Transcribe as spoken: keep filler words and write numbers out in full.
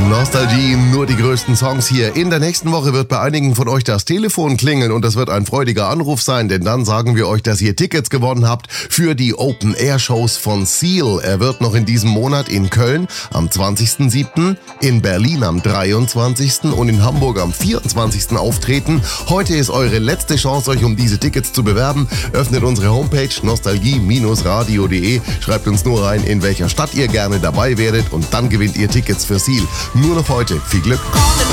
Nostalgie, nur die größten Songs hier. In der nächsten Woche wird bei einigen von euch das Telefon klingeln und das wird ein freudiger Anruf sein, denn dann sagen wir euch, dass ihr Tickets gewonnen habt für die Open-Air-Shows von Seal. Er wird noch in diesem Monat in Köln am zwanzigsten siebten, in Berlin am dreiundzwanzigsten und in Hamburg am vierundzwanzigsten auftreten. Heute ist eure letzte Chance, euch um diese Tickets zu bewerben. Öffnet unsere Homepage nostalgie radio punkt de, schreibt uns nur rein, in welcher Stadt ihr gerne dabei werdet und dann gewinnt ihr Tickets für Seal. Nur noch heute. Viel Glück!